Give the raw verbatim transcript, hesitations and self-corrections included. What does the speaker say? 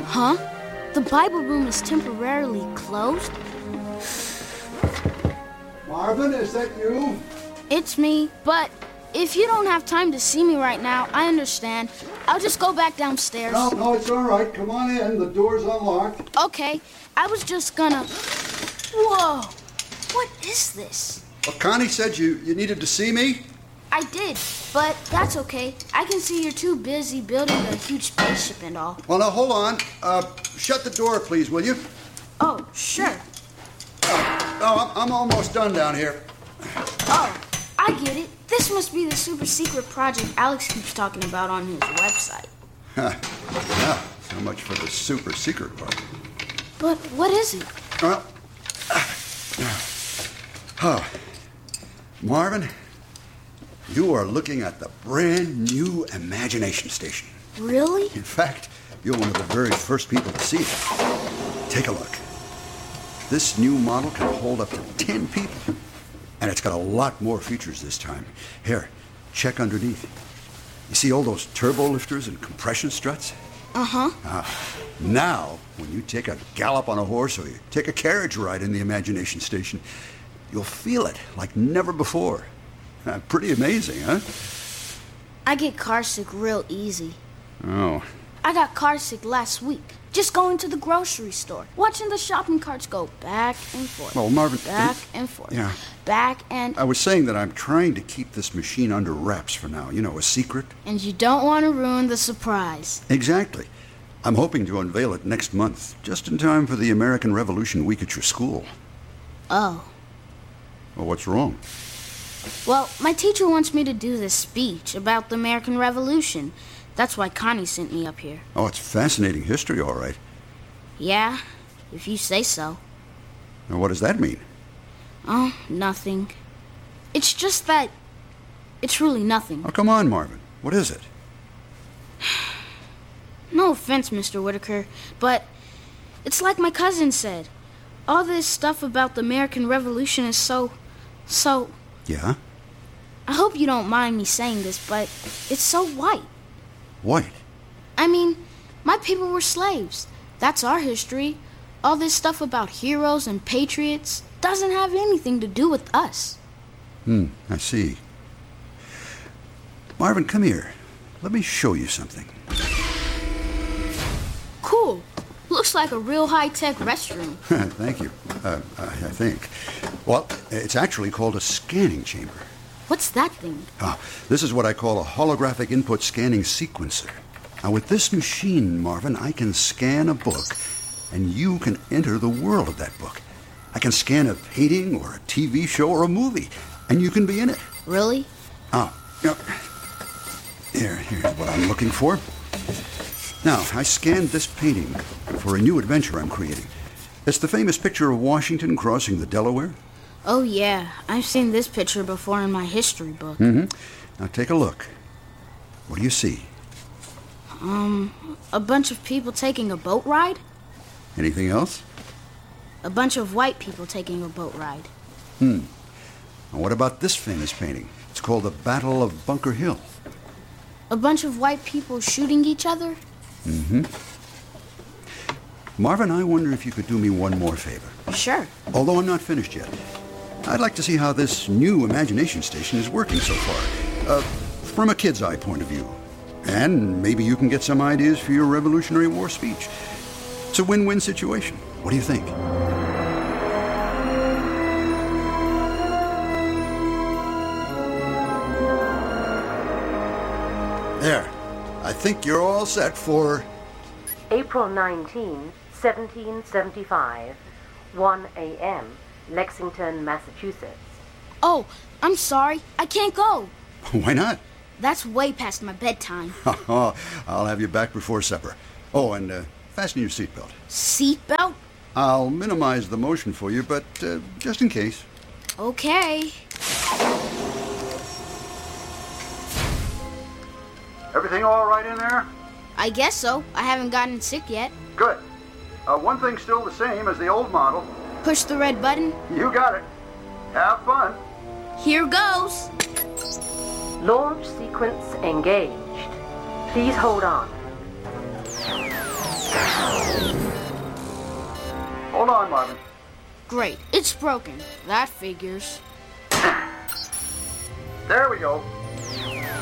Huh? The Bible room is temporarily closed? Marvin, is that you? It's me, but if you don't have time to see me right now, I understand. I'll just go back downstairs. No, no, it's all right. Come on in. The door's unlocked. Okay, I was just gonna... Whoa! What is this? Well, Connie said you, you needed to see me. I did, but that's okay. I can see you're too busy building a huge spaceship and all. Well, now, hold on. Uh, shut the door, please, will you? Oh, sure. Oh, no, I'm, I'm almost done down here. Oh, I get it. This must be the super secret project Alex keeps talking about on his website. Huh. Yeah, so much for the super secret part. But what is it? Well, oh, Marvin, you are looking at the brand new Imagination Station. Really? In fact, you're one of the very first people to see it. Take a look. This new model can hold up to ten people. And it's got a lot more features this time. Here, check underneath. You see all those turbo lifters and compression struts? Uh-huh. Ah, now, when you take a gallop on a horse or you take a carriage ride in the Imagination Station, you'll feel it like never before. Uh, pretty amazing, huh? I get car sick real easy. Oh. I got car sick last week. Just going to the grocery store, watching the shopping carts go back and forth. Well, Marvin... Back it, and forth. Yeah. Back and... I was saying that I'm trying to keep this machine under wraps for now. You know, a secret. And you don't want to ruin the surprise. Exactly. I'm hoping to unveil it next month, just in time for the American Revolution week at your school. Oh. Well, what's wrong? Well, my teacher wants me to do this speech about the American Revolution. That's why Connie sent me up here. Oh, it's fascinating history, all right. Yeah, if you say so. Now, what does that mean? Oh, nothing. It's just that it's really nothing. Oh, come on, Marvin. What is it? No offense, Mister Whitaker, but it's like my cousin said. All this stuff about the American Revolution is so... so... Yeah? I hope you don't mind me saying this, but it's so white. White? I mean, my people were slaves. That's our history. All this stuff about heroes and patriots doesn't have anything to do with us. Hmm, I see. Marvin, come here. Let me show you something. Cool. Looks like a real high-tech restroom. Thank you. Uh, I I think. Well, it's actually called a scanning chamber. What's that thing? Ah, this is what I call a holographic input scanning sequencer. Now, with this machine, Marvin, I can scan a book, and you can enter the world of that book. I can scan a painting or a T V show or a movie, and you can be in it. Really? Oh, you know, here, here's what I'm looking for. Now, I scanned this painting for a new adventure I'm creating. It's the famous picture of Washington crossing the Delaware. Oh, yeah. I've seen this picture before in my history book. Mm-hmm. Now, take a look. What do you see? Um, a bunch of people taking a boat ride? Anything else? A bunch of white people taking a boat ride. Hmm. Now, what about this famous painting? It's called the Battle of Bunker Hill. A bunch of white people shooting each other? Mm-hmm. Marvin, I wonder if you could do me one more favor. Sure. Although I'm not finished yet. I'd like to see how this new Imagination Station is working so far, uh, from a kid's eye point of view. And maybe you can get some ideas for your Revolutionary War speech. It's a win-win situation. What do you think? There. I think you're all set for... April nineteenth, seventeen seventy-five, one a.m., Lexington, Massachusetts. Oh, I'm sorry. I can't go. Why not? That's way past my bedtime. I'll have you back before supper. Oh, and uh, fasten your seatbelt. Seatbelt? I'll minimize the motion for you, but uh, just in case. Okay. Everything all right in there? I guess so. I haven't gotten sick yet. Good. Uh, one thing's still the same as the old model. Push the red button. You got it. Have fun. Here goes. Launch sequence engaged. Please hold on. Great, it's broken. That figures. There we go.